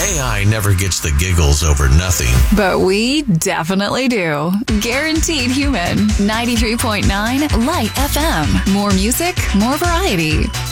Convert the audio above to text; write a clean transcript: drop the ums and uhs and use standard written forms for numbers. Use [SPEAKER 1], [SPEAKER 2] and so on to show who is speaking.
[SPEAKER 1] AI never gets the giggles over nothing.
[SPEAKER 2] But we definitely do. Guaranteed Human. 93.9 Light FM. More music, more variety.